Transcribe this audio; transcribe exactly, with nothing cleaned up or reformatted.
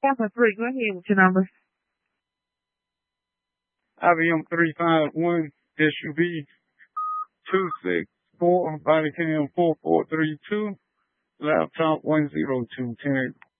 Alpha three, go ahead with your number. I B M three five one, S U V two six four, body cam four four three two, laptop one zero two ten.